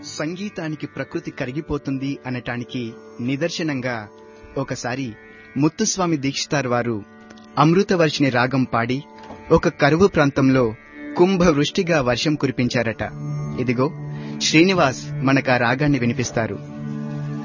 సంగీతానికి ప్రకృతి కరిగిపోతుంది అనటానికి నిదర్శనంగా ఒకసారి ముత్తుస్వామి దీక్షితార్ వారు అమృతవర్షిణి రాగం పాడి ఒక కరువు ప్రాంతంలో కుంభవృష్టిగా వర్షం కురిపించారట. ఇదిగో శ్రీనివాస్ మనకా రాగాన్ని వినిపిస్తారు.